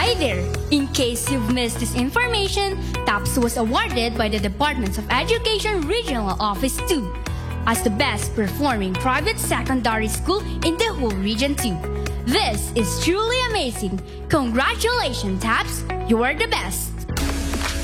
Hi there! In case you've missed this information, TAPS was awarded by the Department of Education Regional Office 2 as the best performing private secondary school in the whole Region 2. This is truly amazing! Congratulations, TAPS! You are the best!